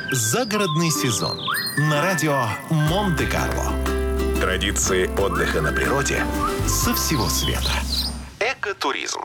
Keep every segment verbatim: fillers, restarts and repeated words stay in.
Загородный сезон на радио Монте-Карло. Традиции отдыха на природе со всего света. Экотуризм.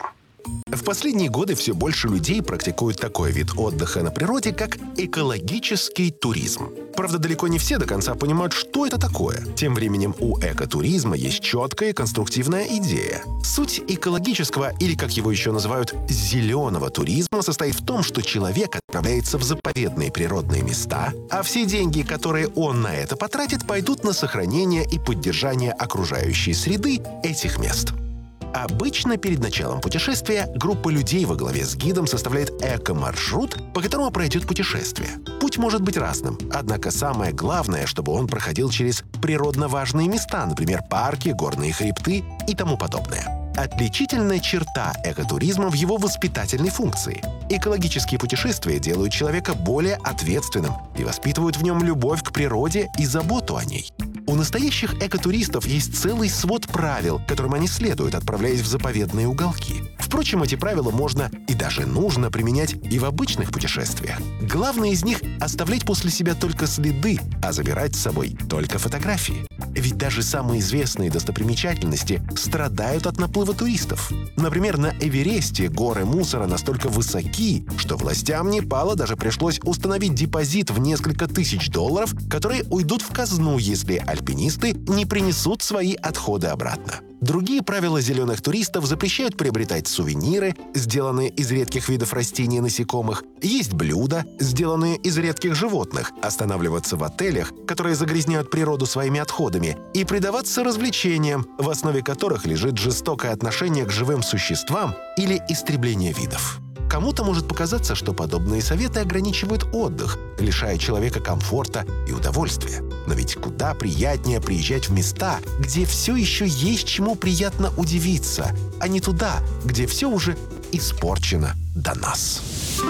В последние годы все больше людей практикуют такой вид отдыха на природе, как экологический туризм. Правда, далеко не все до конца понимают, что это такое. Тем временем у экотуризма есть четкая и конструктивная идея. Суть экологического, или как его еще называют, зеленого туризма, состоит в том, что человек отправляется в заповедные природные места, а все деньги, которые он на это потратит, пойдут на сохранение и поддержание окружающей среды этих мест. Обычно перед началом путешествия группа людей во главе с гидом составляет эко-маршрут, по которому пройдет путешествие. Путь может быть разным, однако самое главное, чтобы он проходил через природно важные места, например, парки, горные хребты и тому подобное. Отличительная черта экотуризма в его воспитательной функции. Экологические путешествия делают человека более ответственным и воспитывают в нем любовь к природе и заботу о ней. У настоящих экотуристов есть целый свод правил, которым они следуют, отправляясь в заповедные уголки. Впрочем, эти правила можно и даже нужно применять и в обычных путешествиях. Главное из них — оставлять после себя только следы, а забирать с собой только фотографии. Ведь даже самые известные достопримечательности страдают от наплыва туристов. Например, на Эвересте горы мусора настолько высоки, что властям Непала даже пришлось установить депозит в несколько тысяч долларов, которые уйдут в казну, если альпинисты не принесут свои отходы обратно. Другие правила зеленых туристов запрещают приобретать сувениры, сделанные из редких видов растений и насекомых, есть блюда, сделанные из редких животных, останавливаться в отелях, которые загрязняют природу своими отходами, и предаваться развлечениям, в основе которых лежит жестокое отношение к живым существам или истребление видов. Кому-то может показаться, что подобные советы ограничивают отдых, лишая человека комфорта и удовольствия. Но ведь куда приятнее приезжать в места, где все еще есть чему приятно удивиться, а не туда, где все уже испорчено до нас.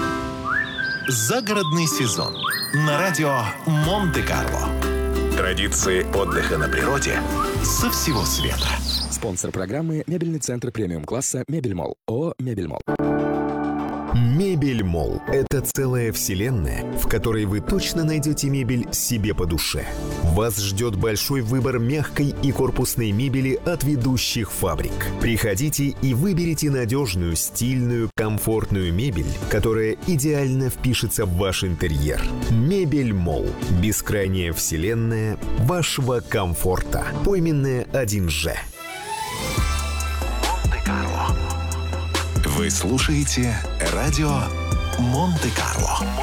Загородный сезон на радио Монте-Карло. Традиции отдыха на природе со всего света. Спонсор программы — мебельный центр премиум-класса «Мебельмолл». ООО «Мебельмолл». Мебельмолл – это целая вселенная, в которой вы точно найдете мебель себе по душе. Вас ждет большой выбор мягкой и корпусной мебели от ведущих фабрик. Приходите и выберите надежную, стильную, комфортную мебель, которая идеально впишется в ваш интерьер. Мебельмолл – бескрайняя вселенная вашего комфорта. Пойменная один же. Вы слушаете радио Монте-Карло.